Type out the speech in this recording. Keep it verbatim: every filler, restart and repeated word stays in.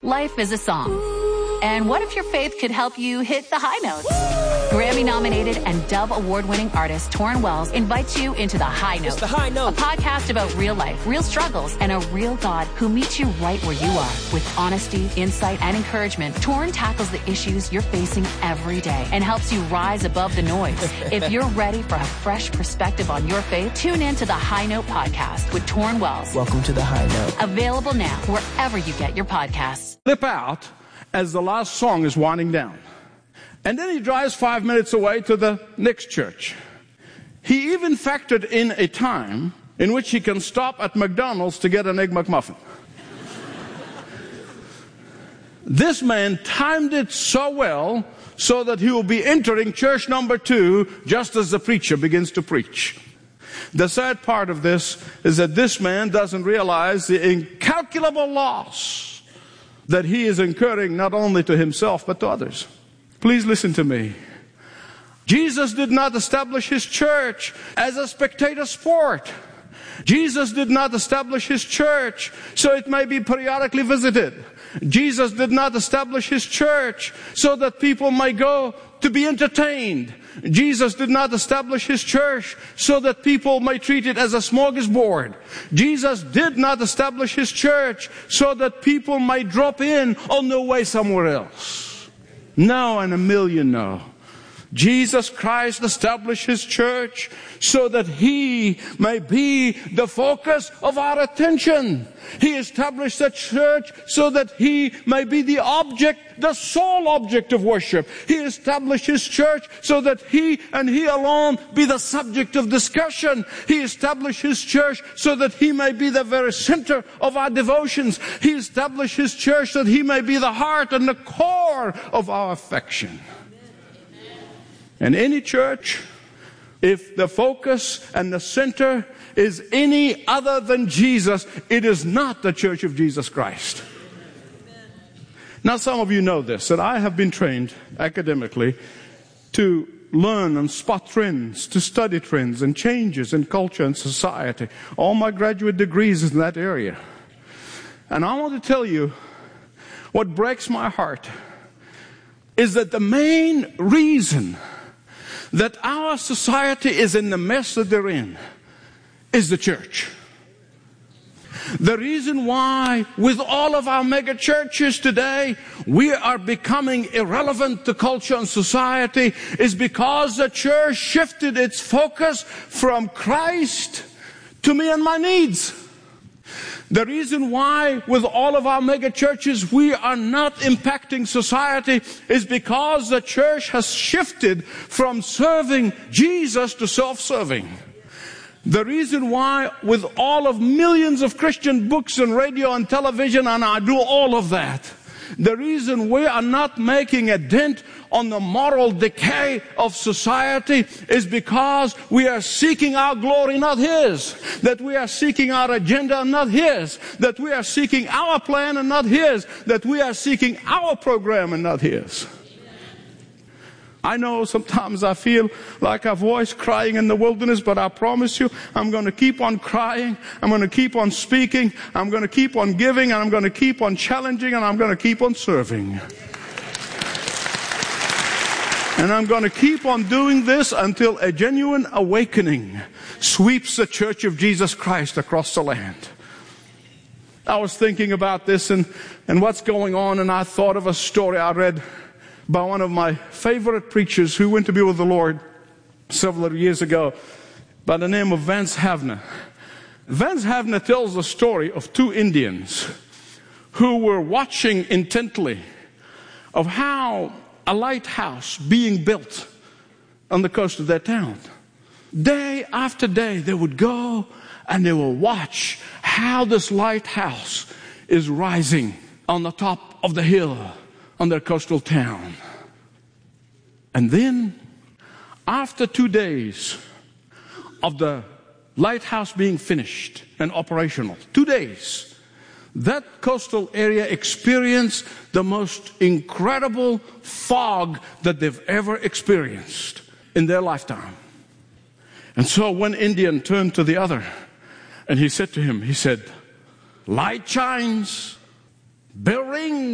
Life is a song. And what if your faith could help you hit the high notes? Grammy-nominated and Dove Award-winning artist Torrin Wells invites you into The High Note. It's The High Note. A podcast about real life, real struggles, and a real God who meets you right where you are. With honesty, insight, and encouragement, Torrin tackles the issues you're facing every day and helps you rise above the noise. If you're ready for a fresh perspective on your faith, tune in to The High Note podcast with Torrin Wells. Welcome to The High Note. Available now wherever you get your podcasts. Flip out as the last song is winding down. And then he drives five minutes away to the next church. He even factored in a time in which he can stop at McDonald's to get an Egg McMuffin. This man timed it so well so that he will be entering church number two just as the preacher begins to preach. The sad part of this is that this man doesn't realize the incalculable loss that he is incurring not only to himself but to others. Please listen to me. Jesus did not establish his church as a spectator sport. Jesus did not establish his church so it may be periodically visited. Jesus did not establish his church so that people may go to be entertained. Jesus did not establish his church so that people may treat it as a smorgasbord. Jesus did not establish his church so that people may drop in on their way somewhere else. No, and a million no. Jesus Christ established his church so that he may be the focus of our attention. He established the church so that he may be the object, the sole object of worship. He established his church so that he and he alone be the subject of discussion. He established his church so that he may be the very center of our devotions. He established his church that he may be the heart and the core of our affection. And any church, if the focus and the center is any other than Jesus, it is not the Church of Jesus Christ. Now, some of you know this, that I have been trained academically to learn and spot trends, to study trends and changes in culture and society. All my graduate degrees is in that area. And I want to tell you what breaks my heart is that the main reason that our society is in the mess that they're in is the church. The reason why with all of our mega churches today we are becoming irrelevant to culture and society is because the church shifted its focus from Christ to me and my needs. The reason why with all of our mega churches we are not impacting society is because the church has shifted from serving Jesus to self-serving. The reason why with all of millions of Christian books and radio and television, and I do all of that, the reason we are not making a dent on the moral decay of society is because we are seeking our glory, not His. That we are seeking our agenda, not His. That we are seeking our plan and not His. That we are seeking our program and not His. I know sometimes I feel like a voice crying in the wilderness, but I promise you, I'm going to keep on crying. I'm going to keep on speaking. I'm going to keep on giving, and I'm going to keep on challenging, and I'm going to keep on serving. And I'm going to keep on doing this until a genuine awakening sweeps the Church of Jesus Christ across the land. I was thinking about this and, and what's going on, and I thought of a story I read by one of my favorite preachers who went to be with the Lord several years ago by the name of Vance Havner. Vance Havner tells the story of two Indians who were watching intently of how a lighthouse being built on the coast of their town. Day after day they would go and they will watch how this lighthouse is rising on the top of the hill on their coastal town. And then, after two days of the lighthouse being finished and operational, two days, that coastal area experienced the most incredible fog that they've ever experienced in their lifetime. And so one Indian turned to the other and he said to him, he said, "Light shines, bell rings,